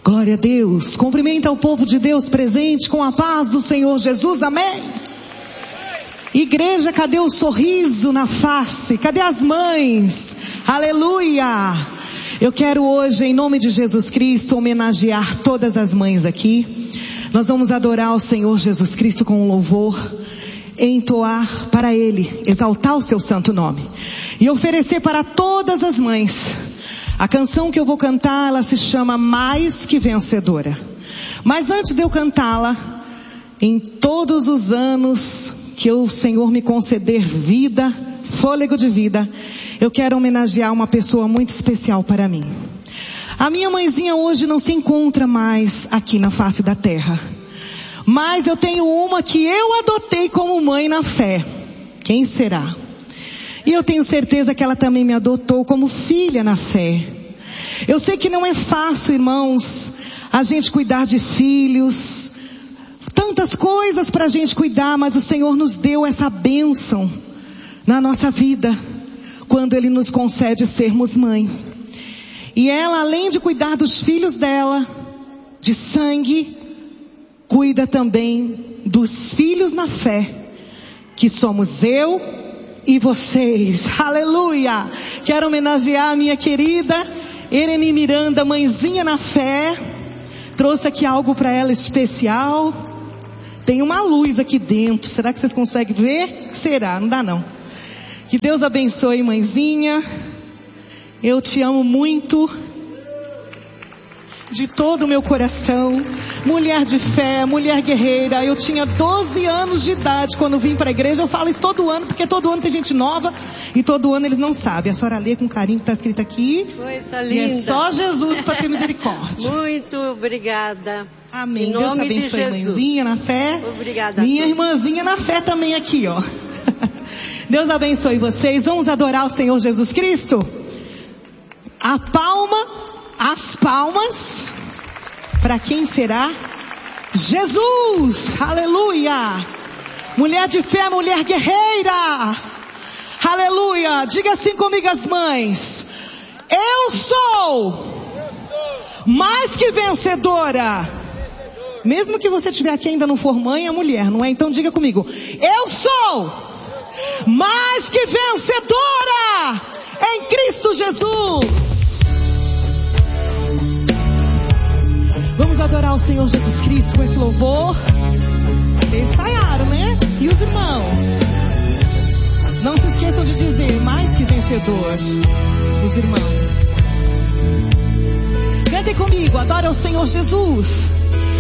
Glória a Deus. Cumprimenta o povo de Deus presente com a paz do Senhor Jesus. Amém. Igreja, cadê o sorriso na face? Cadê as mães? Aleluia. Eu quero hoje, em nome de Jesus Cristo, homenagear todas as mães aqui. Nós vamos adorar o Senhor Jesus Cristo com louvor, entoar para Ele, exaltar o seu santo nome e oferecer para todas as mães. A canção que eu vou cantar, ela se chama Mais que Vencedora. Mas antes de eu cantá-la, em todos os anos que o Senhor me conceder vida, fôlego de vida, eu quero homenagear uma pessoa muito especial para mim. A minha mãezinha hoje não se encontra mais aqui na face da terra, mas eu tenho uma que eu adotei como mãe na fé. Quem será? E eu tenho certeza que ela também me adotou como filha na fé. Eu sei que não é fácil, irmãos, a gente cuidar de filhos, tantas coisas para a gente cuidar, mas o Senhor nos deu essa bênção na nossa vida, quando Ele nos concede sermos mães. E ela, além de cuidar dos filhos dela, de sangue, cuida também dos filhos na fé, que somos eu e vocês. Aleluia! Quero homenagear a minha querida Ereni Miranda, mãezinha na fé. Trouxe aqui algo para ela especial. Tem uma luz aqui dentro. Será que vocês conseguem ver? Será? Não dá não. Que Deus abençoe, mãezinha. Eu te amo muito, de todo o meu coração. Mulher de fé, mulher guerreira. Eu tinha 12 anos de idade quando vim para a igreja. Eu falo isso todo ano, porque todo ano tem gente nova e todo ano eles não sabem. A senhora lê com carinho que está escrito aqui. Coisa linda. E é só Jesus para ter misericórdia. Muito obrigada. Amém. Em Deus te nome de abençoe, Jesus. mãezinha na fé. Obrigada. Minha irmãzinha na fé também aqui, ó. Deus abençoe vocês. Vamos adorar o Senhor Jesus Cristo? As palmas, para quem será? Jesus! Aleluia! Mulher de fé, mulher guerreira! Aleluia! Diga assim comigo as mães: eu sou mais que vencedora. Mesmo que você estiver aqui ainda não for mãe, é mulher, não é? Então diga comigo: eu sou mais que vencedora em Cristo Jesus. Vamos adorar o Senhor Jesus Cristo com esse louvor. Eles ensaiaram, né? E os irmãos? Não se esqueçam de dizer: mais que vencedor. Os irmãos. Cantem comigo, adora o Senhor Jesus.